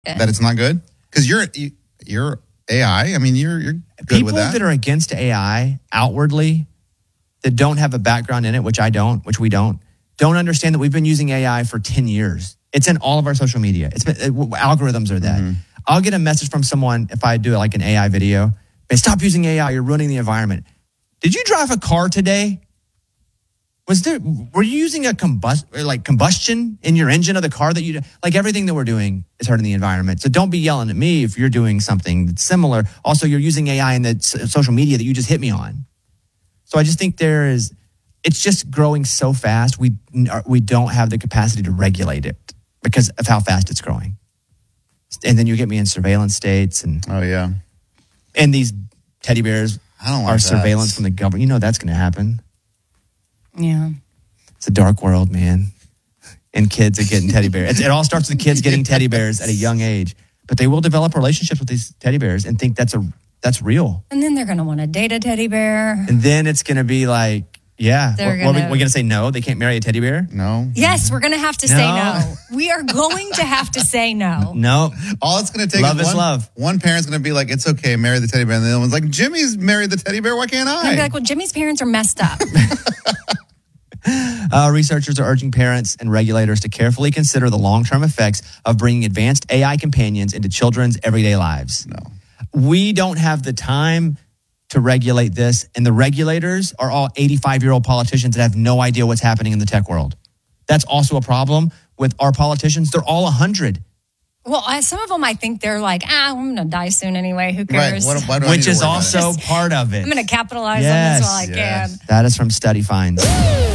that it's not good? Because you're AI. I mean, you're good People with that. that are against AI outwardly, that don't have a background in it, which we don't understand that we've been using AI for 10 years. It's in all of our social media. Algorithms are that. Mm-hmm. I'll get a message from someone if I do like an AI video. Hey, stop using AI. You're ruining the environment. Did you drive a car today? Were you using a combustion in your engine of the car that you like? Everything that we're doing is hurting the environment. So don't be yelling at me if you're doing something that's similar. Also, you're using AI in the social media that you just hit me on. So I just think it's just growing so fast. We don't have the capacity to regulate it because of how fast it's growing. And then you get me in surveillance states and these teddy bears are surveillance from the government. You know that's going to happen. Yeah. It's a dark world, man. And kids are getting teddy bears. It all starts with kids getting teddy bears at a young age. But they will develop relationships with these teddy bears and think that's real. And then they're going to want to date a teddy bear. And then it's going to be like, yeah. We're going to say no? They can't marry a teddy bear? No. Yes, we're going to have to say no. We are going to have to say no. No. All it's going to take is love. One parent's going to be like, it's okay, marry the teddy bear. And the other one's like, Jimmy's married the teddy bear. Why can't I? I'd be like, well, Jimmy's parents are messed up. Researchers are urging parents and regulators to carefully consider the long-term effects of bringing advanced AI companions into children's everyday lives. No. We don't have the time to regulate this, and the regulators are all 85-year-old politicians that have no idea what's happening in the tech world. That's also a problem with our politicians. They're all 100. Well, some of them, I think they're like, I'm going to die soon anyway. Who cares? Right. Why do I need Which to is worry about also part of it. I'm going to capitalize on this while I can. That is from Study Finds.